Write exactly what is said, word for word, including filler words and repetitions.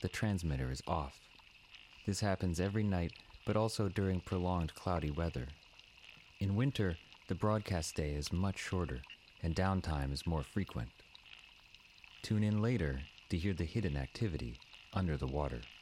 the transmitter is off. This happens every night, but also during prolonged cloudy weather. In winter, the broadcast day is much shorter, and downtime is more frequent. Tune in later to hear the hidden activity under the water.